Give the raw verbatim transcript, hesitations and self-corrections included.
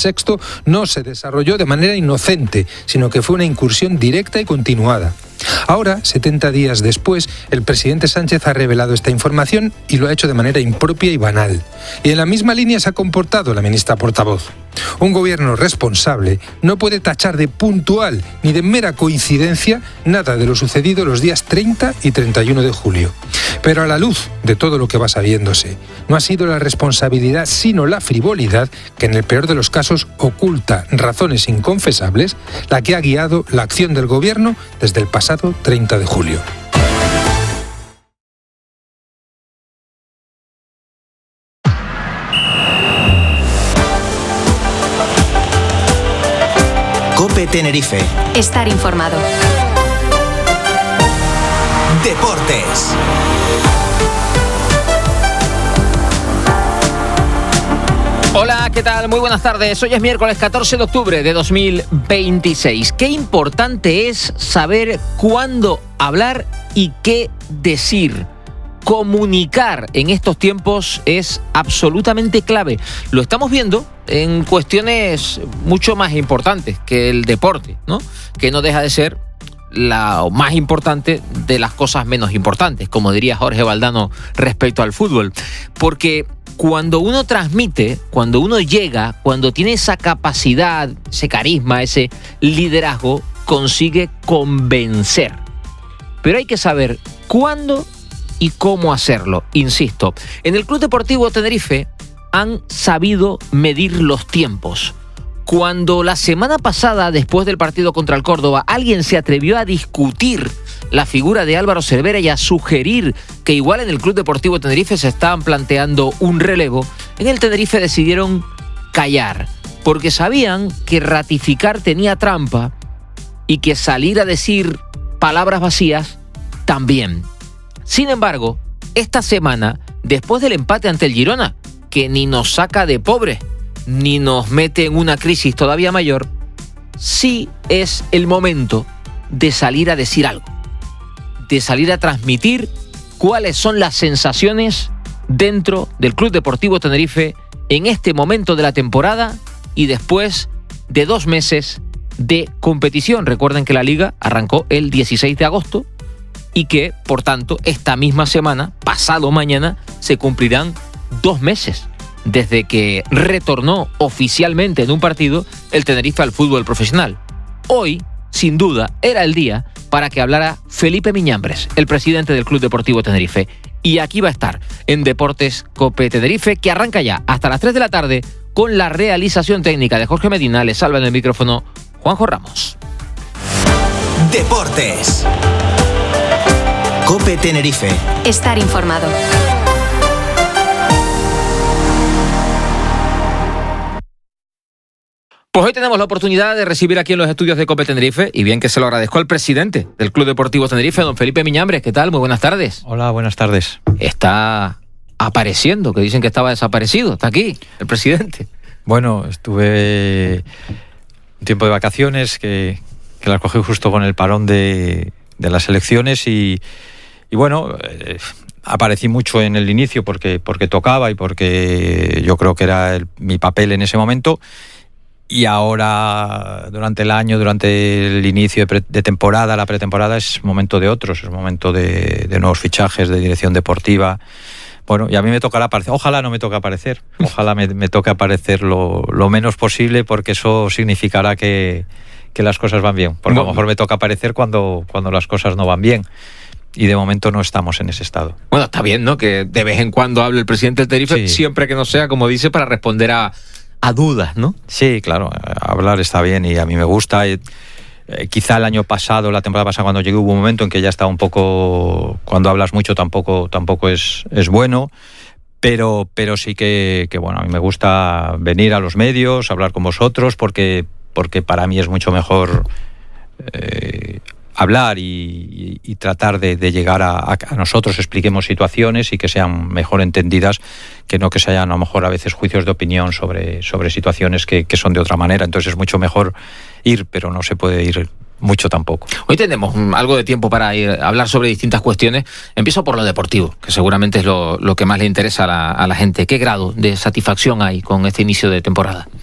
sexto no se desarrolló de manera inocente, sino que fue una incursión directa y continuada. Ahora, setenta días después, el presidente Sánchez ha revelado esta información y lo ha hecho de manera impropia y banal. Y en la misma línea se ha comportado la ministra portavoz. Un gobierno responsable no puede tachar de puntual ni de mera coincidencia nada de lo sucedido los días treinta y treinta y uno de julio. Pero a la luz de todo lo que va sabiéndose, no ha sido la responsabilidad sino la frivolidad que en el peor de los casos oculta razones inconfesables la que ha guiado la acción del gobierno desde el pasado treinta de julio. COPE Tenerife. Estar informado. Deportes. Hola, ¿qué tal? Muy buenas tardes. Hoy es miércoles catorce de octubre de dos mil veintiséis. Qué importante es saber cuándo hablar y qué decir. Comunicar en estos tiempos es absolutamente clave. Lo estamos viendo en cuestiones mucho más importantes que el deporte, ¿no? Que no deja de ser la más importante de las cosas menos importantes, como diría Jorge Valdano respecto al fútbol. Porque cuando uno transmite, cuando uno llega, cuando tiene esa capacidad, ese carisma, ese liderazgo, consigue convencer. Pero hay que saber cuándo y cómo hacerlo. Insisto, en el Club Deportivo Tenerife han sabido medir los tiempos. Cuando la semana pasada, después del partido contra el Córdoba, alguien se atrevió a discutir la figura de Álvaro Cervera y a sugerir que igual en el Club Deportivo Tenerife se estaban planteando un relevo, en el Tenerife decidieron callar, porque sabían que ratificar tenía trampa y que salir a decir palabras vacías también. Sin embargo, esta semana, después del empate ante el Girona, que ni nos saca de pobres, ni nos mete en una crisis todavía mayor, sí es el momento de salir a decir algo, de salir a transmitir cuáles son las sensaciones dentro del Club Deportivo Tenerife en este momento de la temporada y después de dos meses de competición. Recuerden que la Liga arrancó el dieciséis de agosto y que, por tanto, esta misma semana, pasado mañana, se cumplirán dos meses desde que retornó oficialmente en un partido el Tenerife al fútbol profesional. Hoy, sin duda, era el día para que hablara Felipe Miñambres, el presidente del Club Deportivo Tenerife. Y aquí va a estar en Deportes COPE Tenerife, que arranca ya hasta las tres de la tarde con la realización técnica de Jorge Medina. Les salva en el micrófono Juanjo Ramos. Deportes. COPE Tenerife. Estar informado. Pues hoy tenemos la oportunidad de recibir aquí en los estudios de COPE Tenerife, y bien que se lo agradezco al presidente del Club Deportivo Tenerife, don Felipe Miñambres. ¿Qué tal? Muy buenas tardes. Hola, buenas tardes. Está apareciendo, que dicen que estaba desaparecido. Está aquí, el presidente. Bueno, estuve un tiempo de vacaciones que, que las cogí justo con el parón de, de las elecciones y, y bueno, eh, aparecí mucho en el inicio porque, porque tocaba y porque yo creo que era el, mi papel en ese momento. Y ahora, durante el año, durante el inicio de, pre, de temporada, la pretemporada, es momento de otros, es momento de, de nuevos fichajes, de dirección deportiva. Bueno, y a mí me tocará aparecer. Ojalá no me toque aparecer. Ojalá me, me toque aparecer lo, lo menos posible, porque eso significará que, que las cosas van bien. Porque a lo mejor me toca aparecer cuando, cuando las cosas no van bien. Y de momento no estamos en ese estado. Bueno, está bien, ¿no? Que de vez en cuando hable el presidente del Tenerife, sí, siempre que no sea, como dice, para responder a... a dudas, ¿no? Sí, claro, hablar está bien y a mí me gusta. Eh, quizá el año pasado, la temporada pasada, cuando llegué, hubo un momento en que ya estaba un poco... Cuando hablas mucho tampoco, tampoco es, es bueno, pero, pero sí que, que, bueno, a mí me gusta venir a los medios, hablar con vosotros, porque, porque para mí es mucho mejor eh, hablar y, y, y tratar de, de llegar a, a nosotros, expliquemos situaciones y que sean mejor entendidas, que no que se hayan a lo mejor a veces juicios de opinión sobre, sobre situaciones que, que son de otra manera. Entonces es mucho mejor ir, pero no se puede ir mucho tampoco. Hoy tenemos algo de tiempo para ir a hablar sobre distintas cuestiones. Empiezo por lo deportivo, que seguramente es lo, lo que más le interesa a la, a la gente. ¿Qué grado de satisfacción hay con este inicio de temporada?